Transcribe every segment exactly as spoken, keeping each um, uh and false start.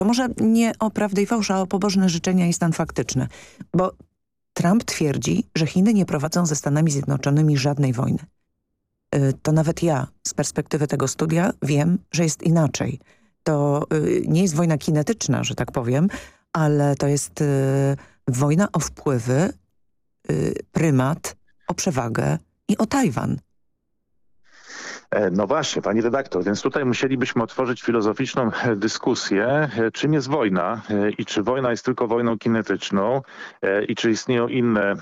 To może nie o prawdę i fałsz, a o pobożne życzenia i stan faktyczny. Bo Trump twierdzi, że Chiny nie prowadzą ze Stanami Zjednoczonymi żadnej wojny. To nawet ja z perspektywy tego studia wiem, że jest inaczej. To nie jest wojna kinetyczna, że tak powiem, ale to jest wojna o wpływy, prymat, o przewagę i o Tajwan. No właśnie, pani redaktor, więc tutaj musielibyśmy otworzyć filozoficzną dyskusję, czym jest wojna i czy wojna jest tylko wojną kinetyczną i czy istnieją inne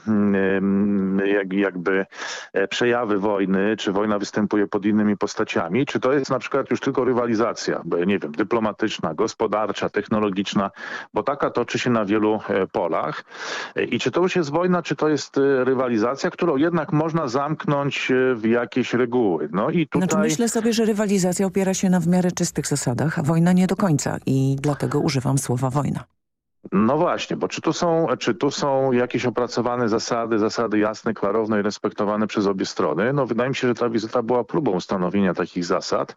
jakby przejawy wojny, czy wojna występuje pod innymi postaciami, czy to jest na przykład już tylko rywalizacja, nie wiem, dyplomatyczna, gospodarcza, technologiczna, bo taka toczy się na wielu polach. I czy to już jest wojna, czy to jest rywalizacja, którą jednak można zamknąć w jakieś reguły. No i tu Znaczy myślę sobie, że rywalizacja opiera się na w miarę czystych zasadach, a wojna nie do końca i dlatego używam słowa wojna. No właśnie, bo czy tu są, czy tu są jakieś opracowane zasady, zasady jasne, klarowne i respektowane przez obie strony? No wydaje mi się, że ta wizyta była próbą ustanowienia takich zasad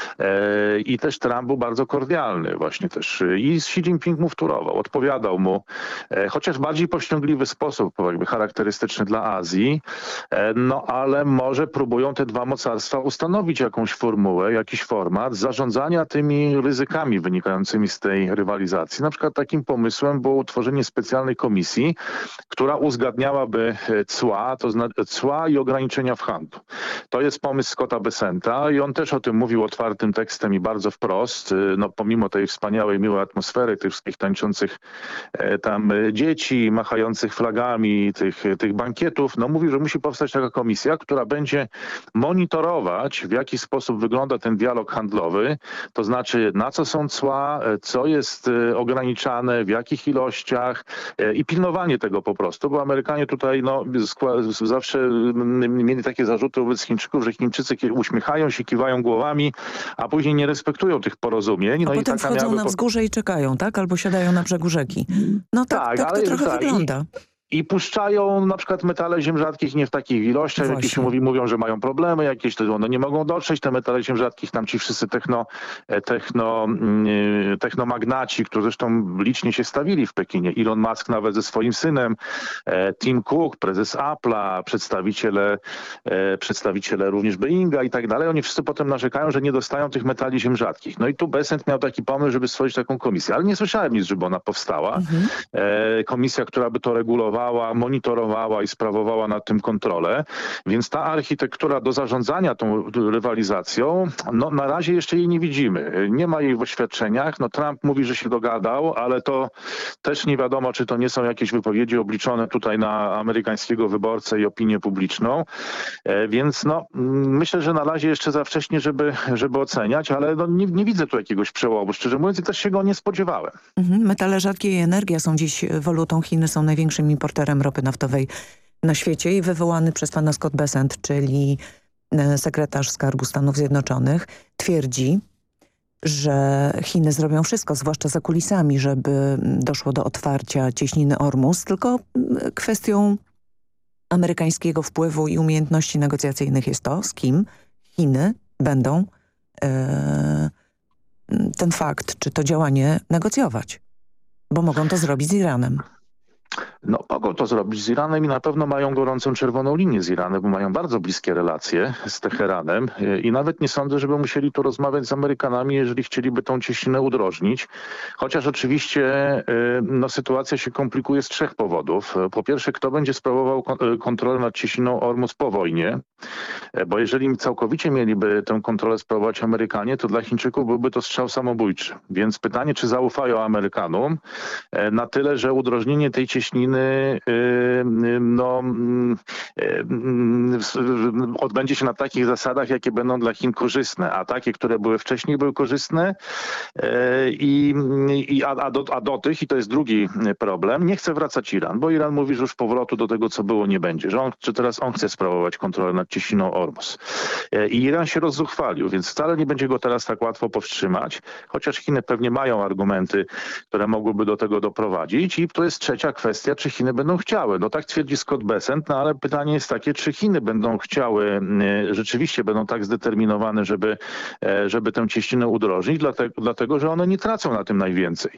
e, i też Trump był bardzo kordialny właśnie też i Xi Jinping mu wtórował, odpowiadał mu, e, chociaż bardziej powściągliwy sposób, jakby charakterystyczny dla Azji, e, no ale może próbują te dwa mocarstwa ustanowić jakąś formułę, jakiś format zarządzania tymi ryzykami wynikającymi z tej rywalizacji. Na przykład takim pomysłem Pomysłem było utworzenie specjalnej komisji, która uzgadniałaby cła, to znaczy cła i ograniczenia w handlu. To jest pomysł Scotta Bessenta i on też o tym mówił otwartym tekstem i bardzo wprost. No, pomimo tej wspaniałej, miłej atmosfery, tych wszystkich tańczących e, tam dzieci, machających flagami, tych, tych bankietów, no mówił, że musi powstać taka komisja, która będzie monitorować, w jaki sposób wygląda ten dialog handlowy, to znaczy na co są cła, co jest ograniczane, w jakich ilościach i pilnowanie tego po prostu, bo Amerykanie tutaj no, zawsze mieli takie zarzuty wobec Chińczyków, że Chińczycy uśmiechają się, kiwają głowami, a później nie respektują tych porozumień. No a i potem taka wchodzą miały... na wzgórze i czekają, tak? Albo siadają na brzegu rzeki. No tak, tak, tak to trochę tak, wygląda. I... I puszczają na przykład metale ziem rzadkich nie w takich ilościach, Właśnie. jakieś mówi, mówią, że mają problemy, jakieś to one nie mogą dotrzeć, te metale ziem rzadkich, tam ci wszyscy techno, techno, technomagnaci, którzy zresztą licznie się stawili w Pekinie. Elon Musk nawet ze swoim synem, Tim Cook, prezes Apple'a, przedstawiciele, przedstawiciele również Boeinga i tak dalej. Oni wszyscy potem narzekają, że nie dostają tych metali ziem rzadkich. No i tu Bessent miał taki pomysł, żeby stworzyć taką komisję, ale nie słyszałem nic, żeby ona powstała. Mhm. Komisja, która by to regulowała, monitorowała i sprawowała nad tym kontrolę. Więc ta architektura do zarządzania tą rywalizacją, no na razie jeszcze jej nie widzimy. Nie ma jej w oświadczeniach. No Trump mówi, że się dogadał, ale to też nie wiadomo, czy to nie są jakieś wypowiedzi obliczone tutaj na amerykańskiego wyborcę i opinię publiczną. E, więc no myślę, że na razie jeszcze za wcześnie, żeby, żeby oceniać, ale no, nie, nie widzę tu jakiegoś przełomu. Szczerze mówiąc, i też się go nie spodziewałem. Mhm. Metale rzadkie i energia są dziś walutą. Chiny są największym importerem ropy naftowej na świecie i wywołany przez pana Scott Bessent, czyli sekretarz Skarbu Stanów Zjednoczonych, twierdzi, że Chiny zrobią wszystko, zwłaszcza za kulisami, żeby doszło do otwarcia cieśniny Ormus, tylko kwestią amerykańskiego wpływu i umiejętności negocjacyjnych jest to, z kim Chiny będą e, ten fakt, czy to działanie negocjować, bo mogą to zrobić z Iranem. No, mogą to zrobić z Iranem i na pewno mają gorącą czerwoną linię z Iranem, bo mają bardzo bliskie relacje z Teheranem i nawet nie sądzę, żeby musieli tu rozmawiać z Amerykanami, jeżeli chcieliby tą cieśninę udrożnić. Chociaż oczywiście no, sytuacja się komplikuje z trzech powodów. Po pierwsze, kto będzie sprawował kontrolę nad cieśniną Ormus po wojnie, bo jeżeli całkowicie mieliby tę kontrolę sprawować Amerykanie, to dla Chińczyków byłby to strzał samobójczy. Więc pytanie, czy zaufają Amerykanom na tyle, że udrożnienie tej cieśniny no, odbędzie się na takich zasadach, jakie będą dla Chin korzystne, a takie, które były wcześniej, były korzystne i, i a, a, do, a do tych, i to jest drugi problem, nie chce wracać Iran, bo Iran mówi, że już powrotu do tego, co było, nie będzie, że, on, że teraz on chce sprawować kontrolę nad cieśniną Ormus. I Iran się rozzuchwalił, więc wcale nie będzie go teraz tak łatwo powstrzymać, chociaż Chiny pewnie mają argumenty, które mogłyby do tego doprowadzić. I to jest trzecia kwestia, czy Chiny będą chciały. No tak twierdzi Scott Bessent, no ale pytanie jest takie, czy Chiny będą chciały, rzeczywiście będą tak zdeterminowane, żeby, żeby tę cieśninę udrożnić, dlatego, dlatego że one nie tracą na tym najwięcej.